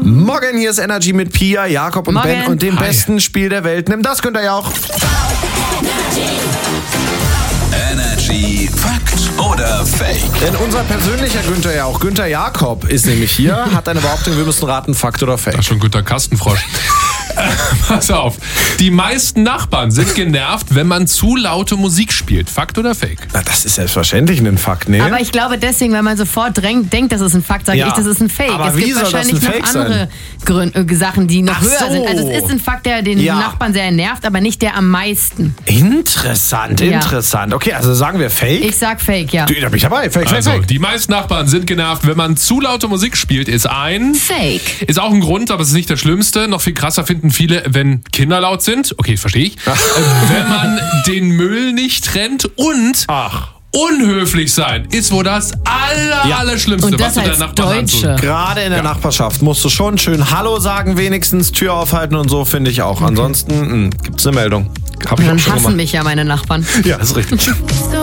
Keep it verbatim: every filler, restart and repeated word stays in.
Morgen, hier ist Energy mit Pia, Jakob und Morgen. Ben und dem Hi. besten Spiel der Welt. Nimm das, Günther Jauch. Energy Fakt oder Fake? Denn unser persönlicher Günther Jauch, Günther Jakob, ist nämlich hier, hat eine Behauptung, wir müssen raten, Fakt oder Fake. Das ist schon Günter Kastenfrosch. Äh, pass auf. Die meisten Nachbarn sind genervt, wenn man zu laute Musik spielt. Fakt oder Fake? Na, das ist selbstverständlich ein Fakt, ne? Aber ich glaube deswegen, wenn man sofort drängt, denkt, das ist ein Fakt, sage Ja. ich, das ist ein Fake. Aber es wie gibt soll das wahrscheinlich ein Fake noch andere sein? Gründe, äh, Sachen, die noch Ach höher so. sind. Also es ist ein Fakt, der den Ja. Nachbarn sehr nervt, aber nicht der am meisten. Interessant, Ja. interessant. Okay, also sagen wir Fake? Ich sag Fake, ja. Du, da bin ich dabei. Fake, Fake, Also, Fake. die meisten Nachbarn sind genervt, wenn man zu laute Musik spielt, ist ein... Fake. Ist auch ein Grund, aber es ist nicht der schlimmste. Noch viel krasser finden viele, wenn Kinder laut sind. Okay, verstehe ich. äh, wenn man den Müll nicht trennt und... Ach. Unhöflich sein ist wohl das aller, Ja. Allerschlimmste, Und das was du als deinen Nachbarn Deutsche. antust. Gerade in der Ja. Nachbarschaft musst du schon schön Hallo sagen, wenigstens Tür aufhalten und so, finde ich auch. Ansonsten gibt es eine Meldung. Hab ich auch Dann schon hassen gemacht. mich ja meine Nachbarn. Ja, ist richtig. So